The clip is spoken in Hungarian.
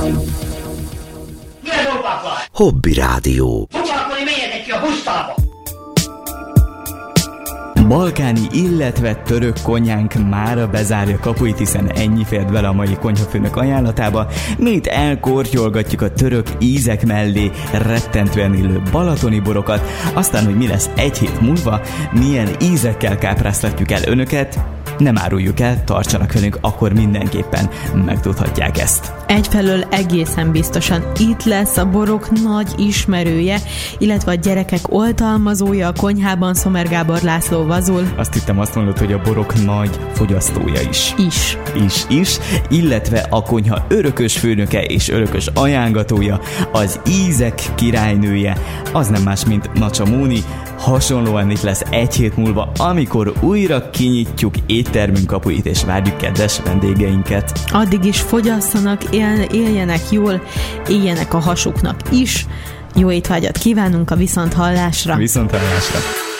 Hobby Rádió. Balkáni, illetve török konyhánk mára bezárja kapuit, hiszen ennyi fért bele a mai konyhafőnök ajánlatába. Mi itt elkortyolgatjuk a török ízek mellé rettentően illő balatoni borokat, aztán, hogy mi lesz egy hét múlva, milyen ízekkel kápráztatjuk el önöket, nem áruljuk el, tartsanak velünk, akkor mindenképpen megtudhatják ezt. Egyfelől egészen biztosan itt lesz a borok nagy ismerője, illetve a gyerekek oltalmazója a konyhában, Szomer Gábor László Vazul. Azt hittem, azt mondod, hogy a borok nagy fogyasztója is. Is. Illetve a konyha örökös főnöke és örökös ajángatója, az ízek királynője, az nem más, mint Nacsa Móni. Hasonlóan itt lesz egy hét múlva, amikor újra kinyitjuk éttermünk kapuit, és várjuk kedves vendégeinket. Addig is fogyasszanak, éljenek jól, éljenek a hasuknak is. Jó étvágyat kívánunk a viszonthallásra! Viszonthallásra!